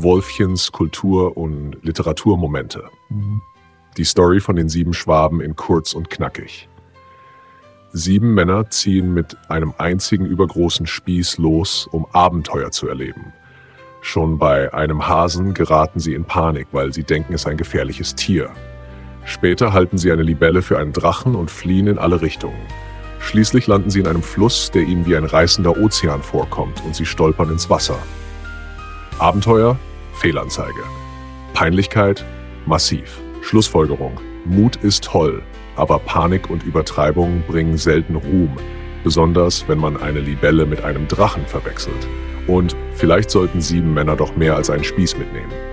Wolfchens Kultur- und Literaturmomente. Mhm. Die Story von den 7 Schwaben in kurz und knackig. 7 Männer ziehen mit einem einzigen übergroßen Spieß los, um Abenteuer zu erleben. Schon bei einem Hasen geraten sie in Panik, weil sie denken, es sei ein gefährliches Tier. Später halten sie eine Libelle für einen Drachen und fliehen in alle Richtungen. Schließlich landen sie in einem Fluss, der ihnen wie ein reißender Ozean vorkommt, und sie stolpern ins Wasser. Abenteuer? Fehlanzeige. Peinlichkeit? Massiv. Schlussfolgerung: Mut ist toll, aber Panik und Übertreibung bringen selten Ruhm, besonders wenn man eine Libelle mit einem Drachen verwechselt. Und vielleicht sollten 7 Männer doch mehr als einen Spieß mitnehmen.